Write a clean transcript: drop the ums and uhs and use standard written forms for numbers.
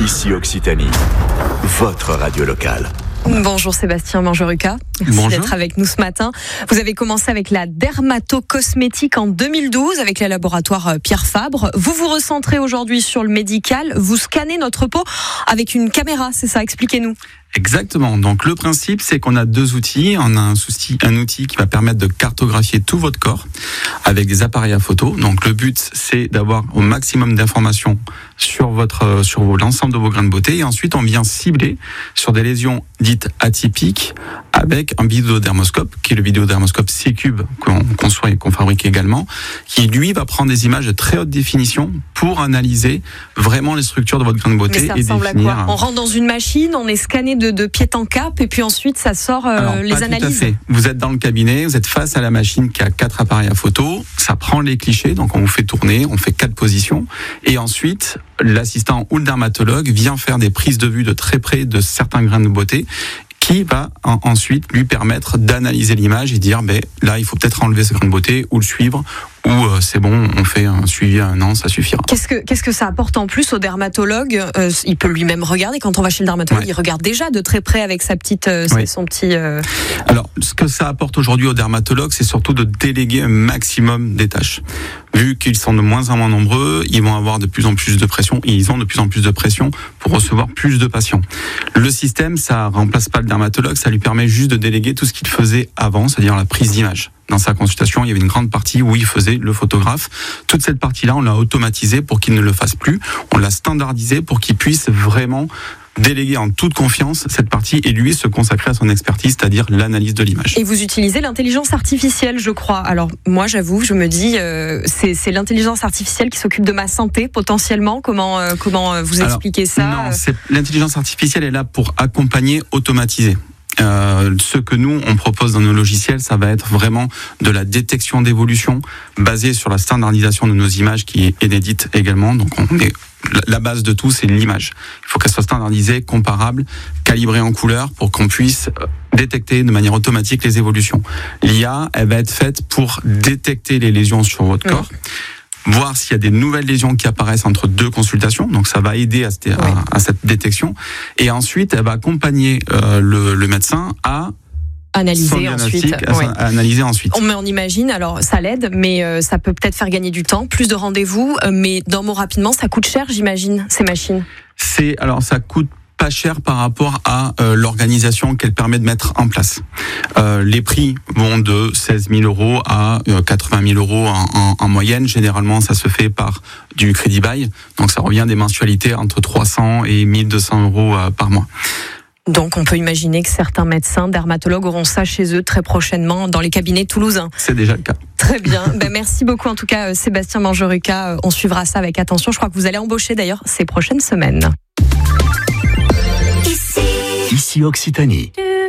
Ici Occitanie, votre radio locale. Bonjour Sébastien Mangeruca, merci d'être avec nous ce matin. Vous avez commencé avec la dermatocosmétique en 2012 avec les laboratoires Pierre Fabre. Vous vous recentrez aujourd'hui sur le médical, vous scannez notre peau avec une caméra, c'est ça? Expliquez-nous. Exactement. Donc le principe, c'est qu'on a deux outils. On a un outil qui va permettre de cartographier tout votre corps avec des appareils à photo. Donc le but, c'est d'avoir au maximum d'informations sur l'ensemble de vos grains de beauté. Et ensuite, on vient cibler sur des lésions dites atypiques avec un vidéodermoscope, qui est le vidéodermoscope C-Cube qu'on conçoit et qu'on fabrique également, qui lui va prendre des images de très haute définition pour analyser vraiment les structures de votre grain de beauté. Mais ça et ressemble définir... à quoi? On rentre dans une machine, on est scanné de pied en cap et puis ensuite ça sort les pas analyses. Tout à fait. Vous êtes dans le cabinet, vous êtes face à la machine qui a 4 appareils à photo, ça prend les clichés, donc on vous fait tourner, on fait 4 positions et ensuite l'assistant ou le dermatologue vient faire des prises de vue de très près de certains grains de beauté qui va ensuite lui permettre d'analyser l'image et dire là il faut peut-être enlever ce grain de beauté ou le suivre ou c'est bon, on fait un suivi à 1 an, ça suffira. Qu'est-ce que ça apporte en plus au dermatologue? Il peut lui-même regarder, quand on va chez le dermatologue, il regarde déjà de très près avec son petit... Alors, ce que ça apporte aujourd'hui au dermatologue, c'est surtout de déléguer un maximum des tâches. Vu qu'ils sont de moins en moins nombreux, ils vont avoir de plus en plus de pression, et ils ont de plus en plus de pression pour recevoir plus de patients. Le système, ça remplace pas le dermatologue, ça lui permet juste de déléguer tout ce qu'il faisait avant, c'est-à-dire la prise d'image. Dans sa consultation, il y avait une grande partie où il faisait le photographe. Toute cette partie-là, on l'a automatisée pour qu'il ne le fasse plus. On l'a standardisée pour qu'il puisse vraiment déléguer en toute confiance cette partie et lui se consacrer à son expertise, c'est-à-dire l'analyse de l'image. Et vous utilisez l'intelligence artificielle, je crois. Alors moi, j'avoue, je me dis, c'est l'intelligence artificielle qui s'occupe de ma santé potentiellement. Comment vous expliquez ça? Non, l'intelligence artificielle est là pour accompagner, automatiser. Ce que nous on propose dans nos logiciels, ça va être vraiment de la détection d'évolution basée sur la standardisation de nos images qui est inédite également. Donc la base de tout, c'est l'image. Il faut qu'elle soit standardisée, comparable, calibrée en couleur pour qu'on puisse détecter de manière automatique les évolutions. L'IA, elle va être faite pour détecter les lésions sur votre corps. Voir s'il y a des nouvelles lésions qui apparaissent entre 2 consultations, donc ça va aider à cette détection. Et ensuite, elle va accompagner le médecin à analyser ensuite. Analyser ensuite. On imagine, alors ça l'aide, mais ça peut peut-être faire gagner du temps, plus de rendez-vous, mais d'un mot rapidement, ça coûte cher, j'imagine, ces machines. Ça coûte pas cher par rapport à l'organisation qu'elle permet de mettre en place. Les prix vont de 16 000 euros à 80 000 euros en moyenne. Généralement, ça se fait par du crédit bail. Donc, ça revient des mensualités entre 300 et 1200 euros par mois. Donc, on peut imaginer que certains médecins, dermatologues auront ça chez eux très prochainement dans les cabinets toulousains. C'est déjà le cas. Très bien. Merci beaucoup en tout cas, Sébastien Mangeruca. On suivra ça avec attention. Je crois que vous allez embaucher d'ailleurs ces prochaines semaines. Ici Occitanie.